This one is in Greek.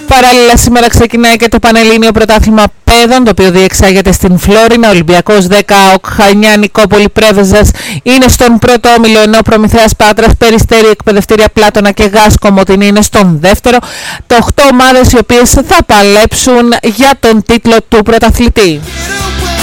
Παράλληλα, σήμερα ξεκινάει και το Πανελλήνιο Πρωτάθλημα Παιδών, το οποίο διεξάγεται στην Φλόρινα. Ολυμπιακός 10, ΑΟΚ Χανιά, Νικόπολη Πρέβεζας είναι στον πρώτο όμιλο, ενώ Προμηθέας Πάτρας, Περιστέρι, Εκπαιδευτήρια Πλάτωνα και Γάσκο Μοτινή είναι στον δεύτερο. Το 8 ομάδες οι οποίες θα παλέψουν για τον τίτλο του πρωταθλητή.